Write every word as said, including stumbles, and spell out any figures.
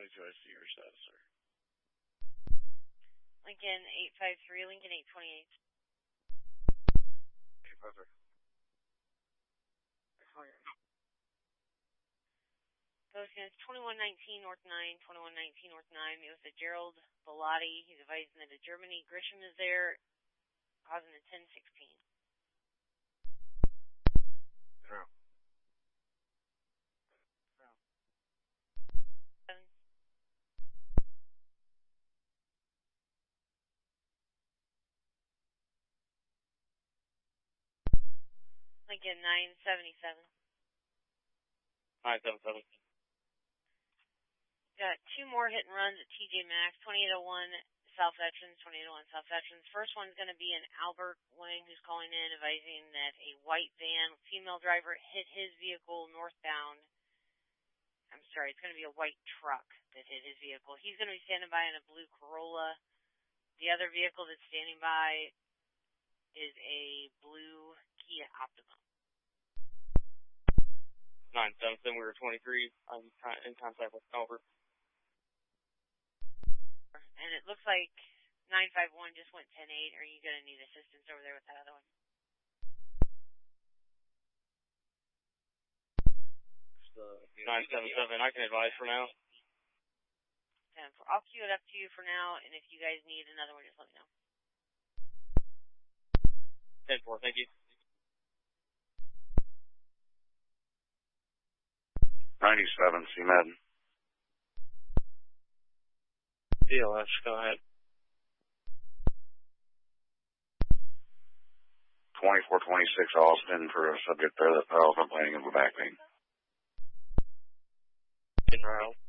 twenty-two, I see your status, sir. Lincoln eight five three, Lincoln eight twenty-eight. eight five three. Those units twenty-one nineteen North nine, twenty-one nineteen North nine. It was a Gerald Bellotti. He's advising that a Germany Grisham is there, causing a ten sixteen. No. No. Seven. Lincoln nine seventy-seven. nine seven seven. Got two more hit and runs at T J Maxx, twenty-eight oh one South Veterans, twenty-eight oh one South Veterans. First one's going to be an Albert Wang who's calling in advising that a white van, female driver, hit his vehicle northbound. I'm sorry, it's going to be a white truck that hit his vehicle. He's going to be standing by in a blue Corolla. The other vehicle that's standing by is a blue Kia Optima. nine seven seven, we were twenty-three. I'm in contact with Albert. And it looks like nine five one just went ten eight. Are you going to need assistance over there with that other one? nine seven seven, I can advise for now. ten four. I'll queue it up to you for now, and if you guys need another one, just let me know. ten four, thank you. ninety-seven, C M E D. D L S, go ahead. twenty-four twenty-six Austin for a subject there that fell complaining of a back pain. In route.